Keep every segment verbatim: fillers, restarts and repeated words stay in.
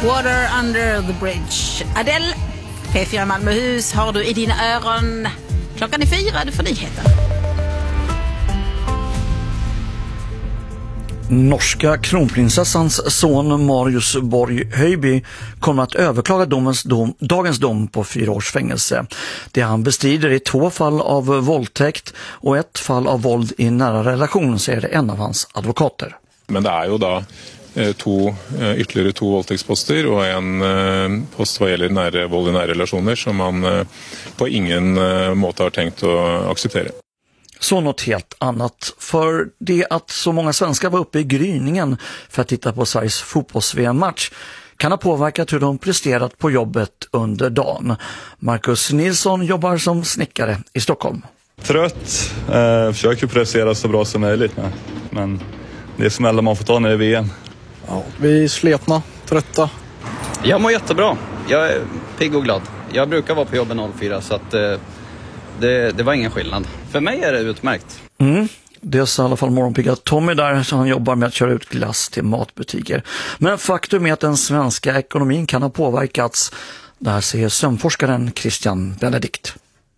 Water under the bridge. Adele, P fyra Malmöhus har du i dina öron. Klockan är fyra, du får nyheter. Norska kronprinsessans son Marius Borg Höjby kommer att överklaga domens dom, dagens dom på fyra års fängelse. Det han bestrider är två fall av våldtäkt och ett fall av våld i nära relation, säger en av hans advokater. Men det är ju då to, ytterligare två våldtäktsposter och en post vad gäller nära våld i nära relationer som man på ingen måte har tänkt att acceptera. Så något helt annat. För det att så många svenskar var uppe i gryningen för att titta på Sveriges fotbolls-V M-match kan ha påverkat hur de presterat på jobbet under dagen. Marcus Nilsson jobbar som snickare i Stockholm. Trött, eh, försöker prestera så bra som möjligt. Men, men det är smällar man får ta när det är V M. Ja, vi är sletna, trötta. Jag mår jättebra. Jag är pigg och glad. Jag brukar vara på jobben noll fyra så att eh, det, det var ingen skillnad. För mig är det utmärkt. Mm. Det är så i alla fall morgonpigga Tommy där, så han jobbar med att köra ut glass till matbutiker. Men faktum är att den svenska ekonomin kan ha påverkats. Där säger sömnforskaren Christian Benedikt.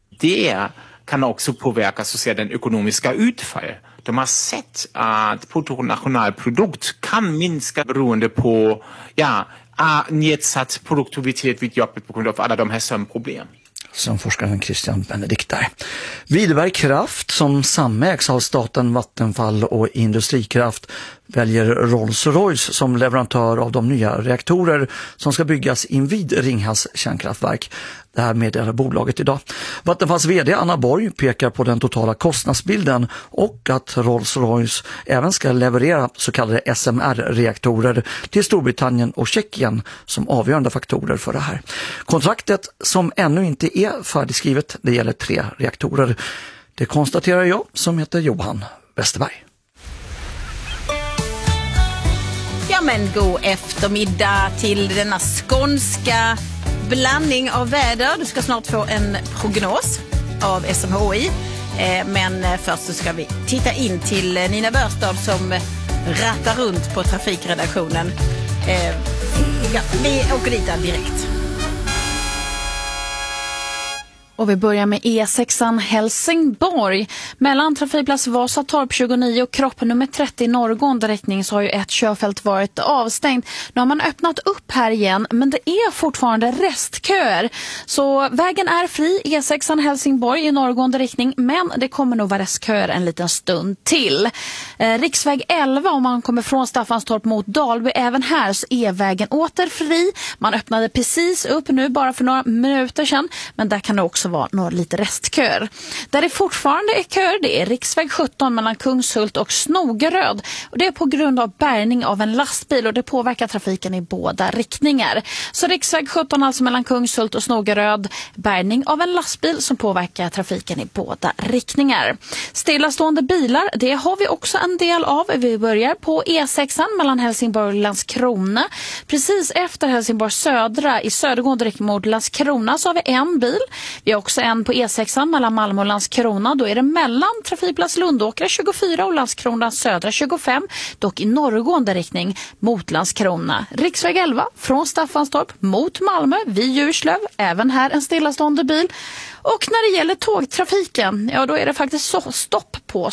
Det kan också påverka så att säga, den ekonomiska utfall. De har sett att bruttonationalprodukt kan minska beroende på ja, nedsatt produktivitet vid jobbet på grund av alla de här sömnproblem. Som forskaren Christian Benedikt där. Videberg Kraft, som samägs av staten Vattenfall och Industrikraft, väljer Rolls-Royce som leverantör av de nya reaktorer som ska byggas invid Ringhals kärnkraftverk. Det här meddelar bolaget idag. Vattenfalls vd Anna Borg pekar på den totala kostnadsbilden och att Rolls-Royce även ska leverera så kallade S M R-reaktorer till Storbritannien och Tjeckien som avgörande faktorer för det här. Kontraktet, som ännu inte är färdigskrivet, det gäller tre reaktorer. Det konstaterar jag, som heter Johan Westerberg. Ja, men god eftermiddag till denna skånska blandning av väder. Du ska snart få en prognos av S M H I. Eh, men först så ska vi titta in till Nina Börstad som rattar runt på trafikredaktionen. Eh, ja, vi åker dit direkt. Och vi börjar med E sexan Helsingborg. Mellan trafikplats Vasatorp tjugonio och kropp nummer trettio norrgående riktning så har ju ett körfält varit avstängt. Nu har man öppnat upp här igen, men det är fortfarande restköer. Så vägen är fri, E sexan Helsingborg i norrgående riktning, men det kommer nog vara restköer en liten stund till. Eh, riksväg elva, om man kommer från Staffanstorp mot Dalby, även här så är vägen åter fri. Man öppnade precis upp nu bara för några minuter sedan, men där kan det också var några lite restköer. Där det fortfarande är köer, det är riksväg sjutton mellan Kungshult och Snogeröd. Och det är på grund av bärgning av en lastbil och det påverkar trafiken i båda riktningar. Så riksväg sjutton alltså mellan Kungshult och Snogeröd, bärgning av en lastbil som påverkar trafiken i båda riktningar. Stillastående bilar, det har vi också en del av. Vi börjar på E sexan mellan Helsingborg och Landskrona. Precis efter Helsingborg södra i södergående riktning mot Landskrona så har vi en bil. Vi har också en på E sexan mellan Malmö och Landskrona. Då är det mellan trafikplats Lundåkra tjugofyra och Landskrona södra tjugofem. Dock i norrgående riktning mot Landskrona. Riksväg elva från Staffanstorp mot Malmö vid Djurslöv. Även här en stillastående bil. Och när det gäller tågtrafiken, ja då är det faktiskt så stopp på